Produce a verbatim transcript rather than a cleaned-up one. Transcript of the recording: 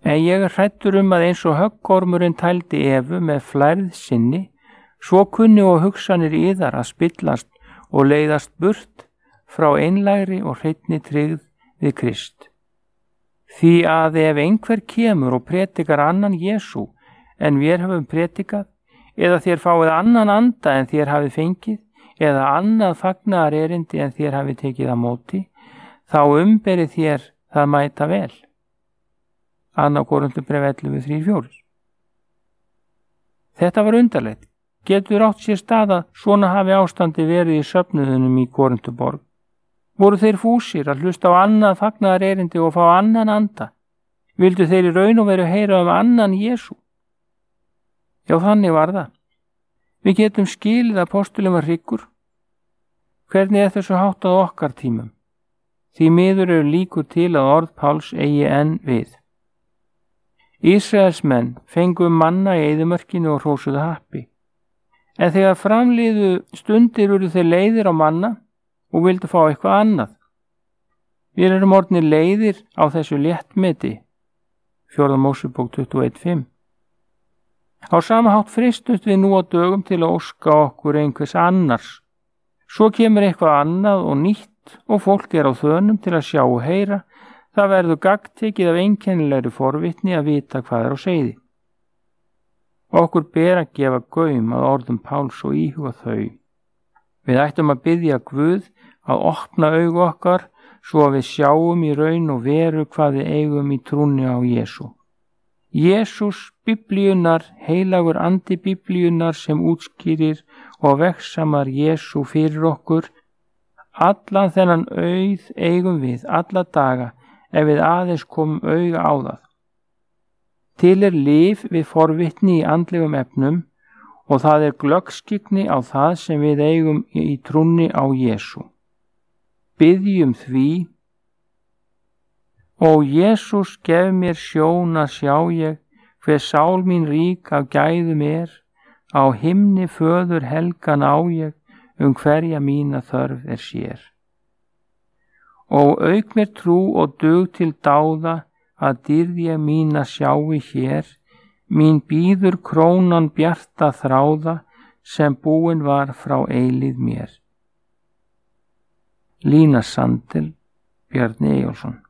En ég er hræddur um að eins og höggormurinn tældi Evu með flærð sinni, svo kunni og hugsanir yðar að spillast og leiðast burt frá einlægri og hreinni tryggð við Krist. Því að ef einhver kemur og predikar annan Jesú en við höfum predikað, eða þér fáið annan anda en þér hafið fengið, eða annað fagnaðar erindi en þér hafið tekið á móti, þá umberið þér það mæta vel. Annar Korinthubréf ellefu þrjú fjögur. Þetta var undarlegt. Getur átt sér stað að svona hafi ástandi verið í söfnuðunum í Korinthuborg. Voru þeir fúsir að hlusta á annað fagnaðar erindi og fá annan anda? Vildu þeir í raun og veru heyra um annan Jesú? Já, þannig var það. Við getum skilið að postulinn var hryggur. Hvernig er þessu háttað okkar tímum? Því miður eru líkur til að orð Páls eigi enn við. Ísraelsmenn fengu manna í eyðimörkinu og hrósuðu happi. En þegar framliðu stundir urðu þeir leiðir á manna og vildu fá eitthvað annað. Við erum orðnir leiðir á þessu léttmeti. Fjórða Mósebók tuttugu og eitt fimm. Á sama hátt freistust við nú á dögum til að óska okkur einhvers annars. Svo kemur eitthvað annað og nýtt og fólk er á þönum til að sjá og heyra. Það verður gagntekið af einkennilegri forvitni að vita hvað er á seyði. Okkur ber að gefa gaum að orðum Páls og íhuga þau. Við ættum að biðja Guð að opna augu okkar svo að við sjáum í raun og veru hvað við eigum í trúnni á Jesú. Jesús biblíunar, heilagur andi biblíunar sem útskýrir og vegsamar Jesú fyrir okkur, allan þennan auð eigum við alla daga ef við aðeins komum auga á það. Til er lyf við forvitni í andlegum efnum og það er glöggskygni á það sem við eigum í trúnni á Jesú. Biðjum því: Ó Jesús, gef mér sjón að sjá ég, hver sál mín rík af gæðum er, á himni föður helgan á ég, um hverja mína þörf er sér. Ó auk mér trú og dug til dáða, að dýrð ég mína sjái hér, mín bíður krónan bjarta þráða, sem búin var frá eilíð mér. Lína Sandel, Bjarni Eyjólfsson.